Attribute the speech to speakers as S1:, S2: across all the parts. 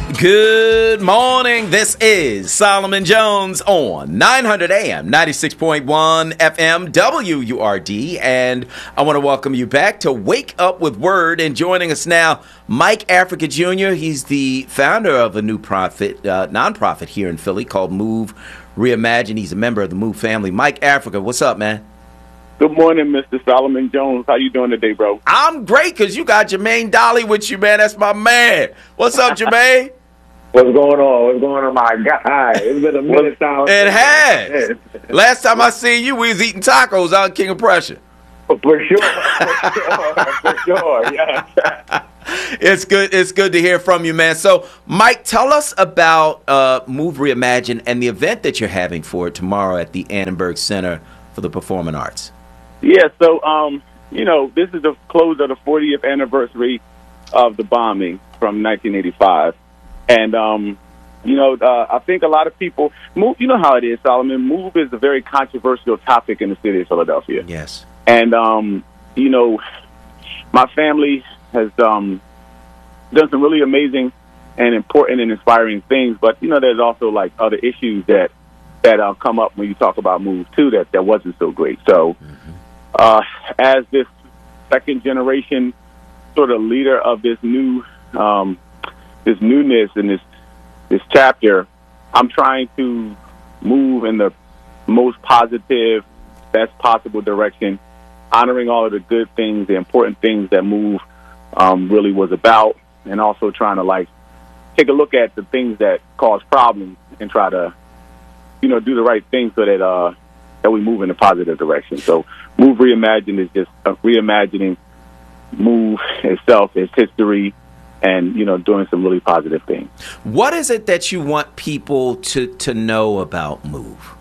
S1: Good morning. This is Solomon Jones on 900 AM, 96.1 FM, WURD. And I want to welcome you back to Wake Up with Word. And joining us now, Mike Africa Jr. He's the founder of a new nonprofit here in Philly called Move Reimagine. He's a member of the Move family. Mike Africa, what's up, man?
S2: Good morning, Mr. Solomon Jones. How you doing today, bro?
S1: I'm great because you got Jermaine Dolly with you, man. That's my man. What's up, Jermaine?
S3: What's going on? What's going on, my guy? It's been a minute, Solomon.
S1: It has. Last time I seen you, we was eating tacos out in King of Prussia.
S3: For sure, yeah.
S1: It's good to hear from you, man. So, Mike, tell us about Move Reimagine and the event that you're having for it tomorrow at the Annenberg Center for the Performing Arts.
S2: Yeah, so, this is the close of the 40th anniversary of the bombing from 1985. And, I think a lot of people, Move, you know how it is, Solomon, Move is a very controversial topic in the city of Philadelphia.
S1: Yes.
S2: And, my family has done some really amazing and important and inspiring things. But, there's also, like, other issues that come up when you talk about Move, too, that wasn't so great. So, as this second generation sort of leader of this new this newness and this chapter, I'm trying to move in the most positive, best possible direction, honoring all of the good things, the important things that Move really was about, and also trying to take a look at the things that cause problems and try to do the right thing so that we move in a positive direction. So Move Reimagine is just reimagining Move itself, its history, and, doing some really positive things.
S1: What is it that you want people to know about Move?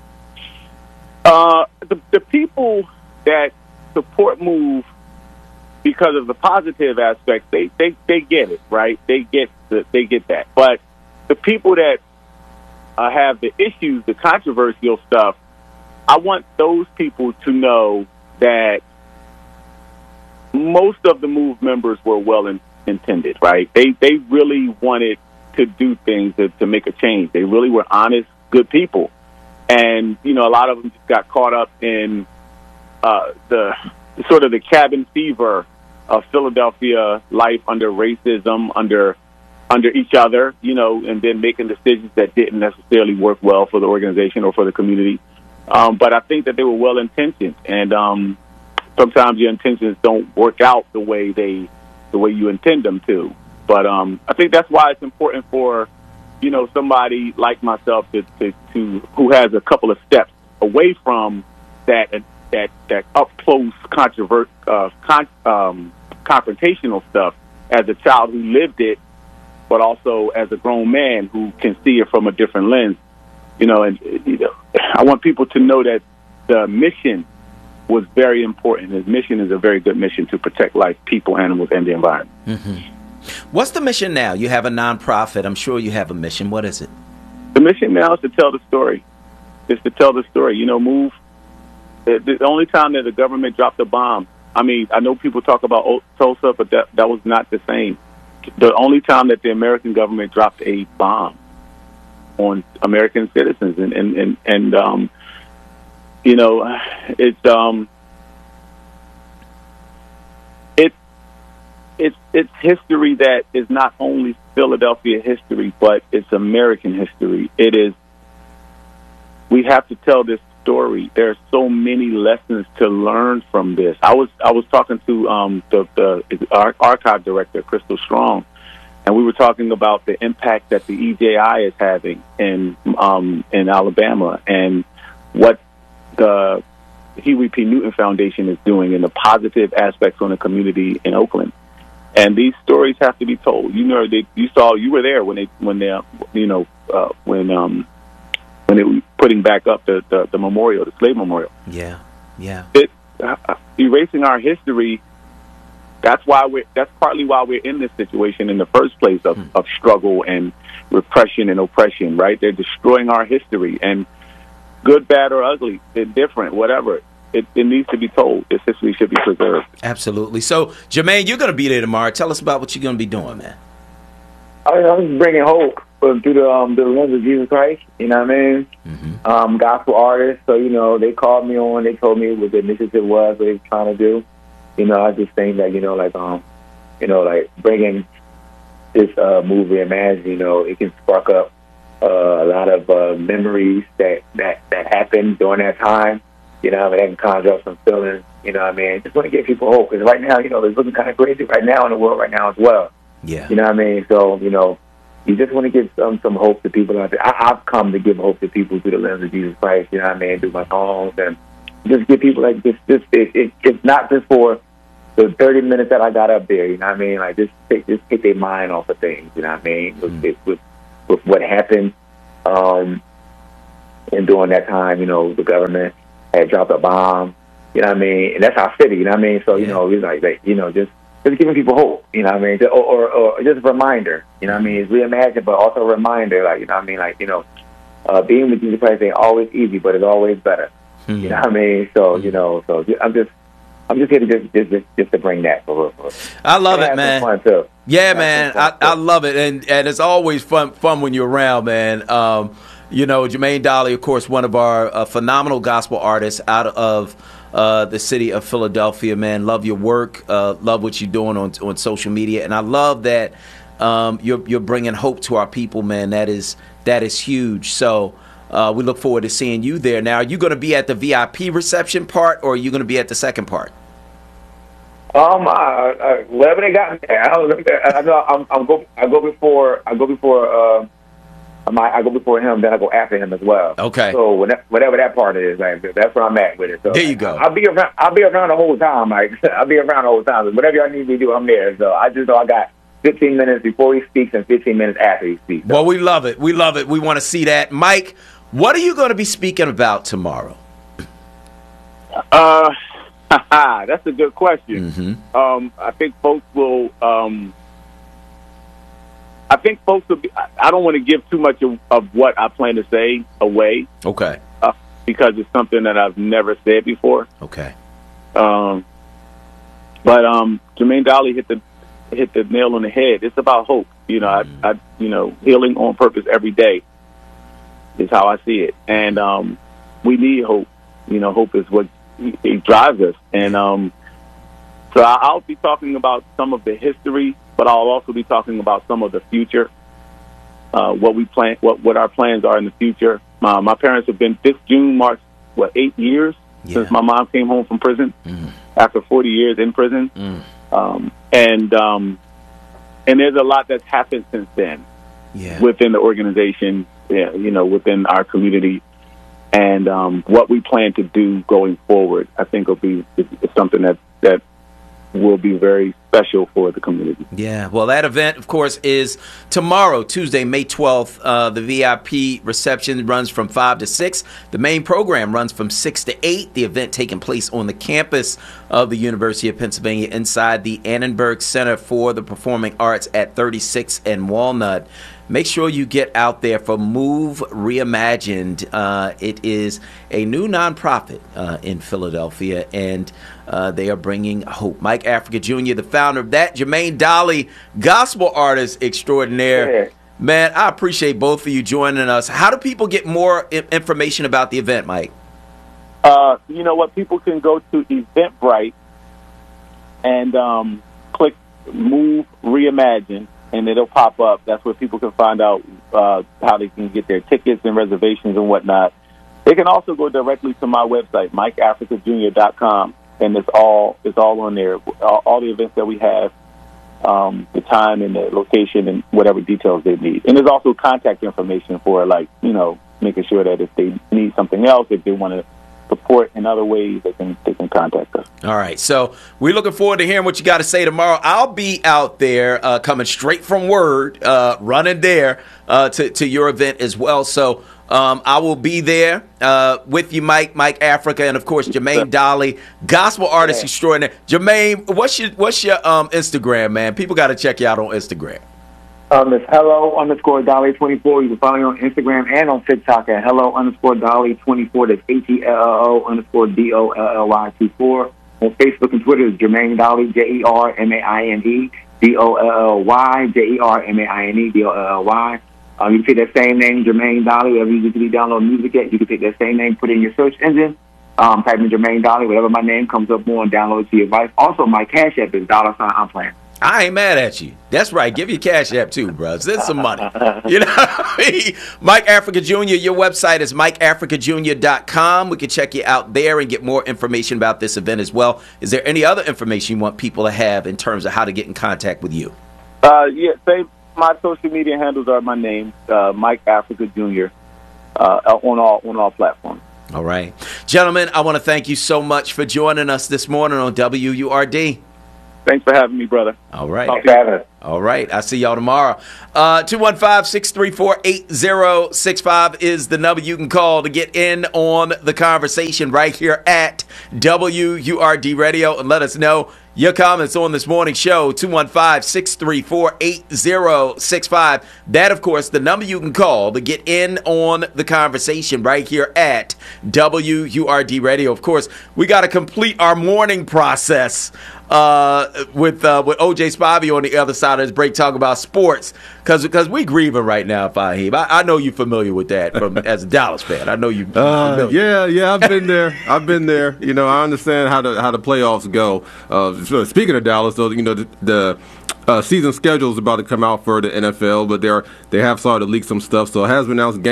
S2: The people that support Move because of the positive aspect, they get it, right? They get that. But the people that have the issues, the controversial stuff, I want those people to know that most of the Move members were well intended, right? They really wanted to do things to make a change. They really were honest, good people. And, a lot of them just got caught up in the sort of the cabin fever of Philadelphia life under racism, under each other, and then making decisions that didn't necessarily work well for the organization or for the community. But I think that they were well-intentioned, and sometimes your intentions don't work out the way you intend them to. But I think that's why it's important for somebody like myself to who has a couple of steps away from that up close confrontational stuff as a child who lived it, but also as a grown man who can see it from a different lens. I want people to know that the mission was very important. His mission is a very good mission to protect life, people, animals, and the environment.
S1: Mm-hmm. What's the mission now? You have a nonprofit. I'm sure you have a mission. What is it?
S2: The mission now is to tell the story. It's to tell the story. Move. The only time that the government dropped a bomb, I know people talk about Tulsa, but that was not the same. The only time that the American government dropped a bomb on American citizens, it's history that is not only Philadelphia history, but it's American history. We have to tell this story. There's so many lessons to learn from this. I was talking to our archive director, Crystal Strong, and we were talking about the impact that the EJI is having in Alabama and what the Huey P. Newton Foundation is doing and the positive aspects on the community in Oakland. And these stories have to be told. You were there when they were putting back up the memorial, the slave memorial.
S1: Yeah.
S2: Erasing our history. That's partly why we're in this situation in the first place of struggle and repression and oppression. Right? They're destroying our history, and good, bad, or ugly, indifferent, whatever. It needs to be told. This history should be preserved.
S1: Absolutely. So, Jermaine, you're going to be there tomorrow. Tell us about what you're going to be doing, man.
S3: I'm just bringing hope through the lens of Jesus Christ. You know what I mean?
S1: Mm-hmm.
S3: Gospel artists. So, you know, they called me on. They told me what the initiative was, what they were trying to do. You know, I just think that, you know, like bringing this movie, Imagine, you know, it can spark up a lot of memories that happened during that time. You know, that can conjure up some feelings. You know what I mean? Just want to give people hope, because right now, you know, it's looking kind of crazy right now in the world right now as well.
S1: Yeah.
S3: You know what I mean? So, you know, you just want to give some hope to people out there. I've come to give hope to people through the lens of Jesus Christ. You know what I mean? Through my songs, and just give people like this. It's not just for the 30 minutes that I got up there. You know what I mean? Like just take their mind off of things. You know what I mean? With what happened, and during that time, you know, the government had dropped a bomb. You know what I mean? And that's our city. You know what I mean? So you know, it's like you know, just giving people hope. You know what I mean? Or just a reminder. You know what I mean? It's reimagine, but also a reminder. Like, you know what I mean? Like, you know, being with Jesus Christ ain't always easy, but it's always better.
S1: Mm-hmm.
S3: You know what I mean? So you know, so I'm just here to just to bring that for real.
S1: I love it, man.
S3: Fun too.
S1: Yeah, man. I love it, and it's always fun when you're around, man. You know, Jermaine Dolly, of course, one of our phenomenal gospel artists out of the city of Philadelphia, man. Love your work. Love what you're doing on social media, and I love that you're bringing hope to our people, man. That is huge. So we look forward to seeing you there. Now, are you going to be at the VIP reception part, or are you going to be at the second part?
S3: Wherever they got me there. I go before him, then I go after him as well.
S1: Okay.
S3: So whatever that part is, like, that's where I'm at with it. So
S1: there you go.
S3: I'll be around the whole time, Mike. I'll be around the whole time. Whatever y'all need me to do, I'm there. So I just know I got 15 minutes before he speaks and 15 minutes after he speaks. So.
S1: Well, we love it. We love it. We want to see that. Mike, what are you going to be speaking about tomorrow?
S2: That's a good question.
S1: Mm-hmm.
S2: I think folks will. I don't want to give too much of what I plan to say away.
S1: Okay.
S2: Because it's something that I've never said before.
S1: Okay.
S2: But Jermaine Dolly hit the nail on the head. It's about hope. You know, I healing on purpose every day is how I see it, and we need hope. You know, hope is what it drives us, and so I'll be talking about some of the history, but I'll also be talking about some of the future, what we plan, what our plans are in the future. My parents have been, this June marks 8 years since my mom came home from prison after 40 years in prison, and there's a lot that's happened since then within the organization, you know, within our community. And what we plan to do going forward, I think, will be something that will be very special for the community.
S1: Yeah, well, that event, of course, is tomorrow, Tuesday, May 12th. The VIP reception runs from 5 to 6. The main program runs from 6 to 8. The event taking place on the campus of the University of Pennsylvania inside the Annenberg Center for the Performing Arts at 36 and Walnut. Make sure you get out there for Move Reimagined. It is a new nonprofit in Philadelphia, and they are bringing hope. Mike Africa Jr., the founder of that. Jermaine Dolly, gospel artist extraordinaire.
S3: Yeah.
S1: Man, I appreciate both of you joining us. How do people get more information about the event, Mike?
S2: You know what? People can go to Eventbrite and click Move Reimagined, and it'll pop up. That's where people can find out how they can get their tickets and reservations and whatnot. They can also go directly to my website, MikeAfricaJr.com, and it's all on there. All the events that we have, the time and the location and whatever details they need. And there's also contact information for, like, you know, making sure that if they need something else, if they want to support in other ways, they can contact us.
S1: All right, so we're looking forward to hearing what you got to say tomorrow. I'll be out there coming straight from Word, running there to your event as well. So I will be there with you, Mike Africa, and of course Jermaine Dolly, gospel artist extraordinaire. Jermaine, what's your Instagram, man? People got to check you out on Instagram.
S3: It's hello_Dolly24. You can follow me on Instagram and on TikTok at hello_Dolly24. That's HELLO_DOLLY24. On Facebook and Twitter is Jermaine Dolly, JERMAINE. DOLLYJERMAINE, DOLLY. You can take that same name, Jermaine Dolly, wherever you usually download music at. You can take that same name, put it in your search engine, type in Jermaine Dolly, whatever my name comes up on, download it to your device. Also, my Cash App is $sign I'm playing.
S1: I ain't mad at you. That's right. Give your Cash App too, bro. Send some money. You know what I mean? Mike Africa Jr., your website is MikeAfricaJr.com. We can check you out there and get more information about this event as well. Is there any other information you want people to have in terms of how to get in contact with you?
S2: My social media handles are my name, Mike Africa Jr., on all platforms.
S1: All right. Gentlemen, I want to thank you so much for joining us this morning on WURD.
S2: Thanks for having me, brother.
S1: All right.
S3: Thanks for having us.
S1: All right. I'll see y'all tomorrow. 215-634-8065 is the number you can call to get in on the conversation right here at WURD Radio, and let us know your comments on this morning show, 215-634-8065. That, of course, the number you can call to get in on the conversation right here at WURD Radio. Of course, we got to complete our morning process with O.J. Spivey on the other side of this break talking about sports, because we grieving right now, Fahim. I know you're familiar with that as a Dallas fan. I know you.
S4: Yeah, I've been there. You know, I understand how the playoffs go. Speaking of Dallas, though, you know, the season schedule is about to come out for the NFL, but they have started to leak some stuff. So it has been announced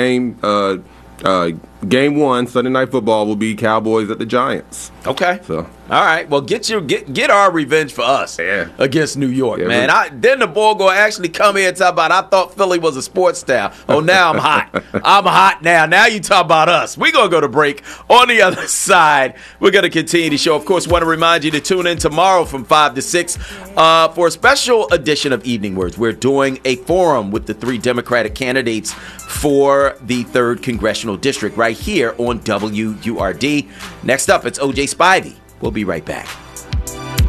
S4: game one, Sunday Night Football, will be Cowboys at the Giants.
S1: Okay.
S4: So.
S1: All right. Well, get our revenge for us against New York, man. Really. Then the boy gonna actually come here and talk about, I thought Philly was a sports town. Oh, now I'm hot. I'm hot now. Now you talk about us. We're going to go to break. On the other side, we're going to continue the show. Of course, want to remind you to tune in tomorrow from 5 to 6 for a special edition of Evening Words. We're doing a forum with the 3 Democratic candidates for the 3rd Congressional District right here on WURD. Next up, it's O.J. Spivey. We'll be right back.